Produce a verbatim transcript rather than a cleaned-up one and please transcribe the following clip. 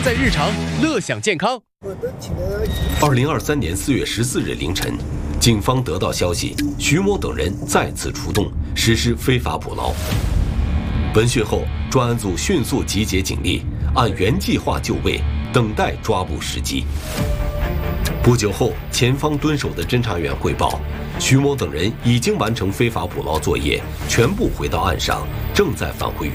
在日常，乐享健康。 二零二三年四月十四日凌晨，警方得到消息，徐某等人再次出动实施非法捕捞。闻讯后，专案组迅速集结警力，按原计划就位，等待抓捕时机。不久后，前方蹲守的侦查员汇报，徐某等人已经完成非法捕捞作业，全部回到岸上，正在返回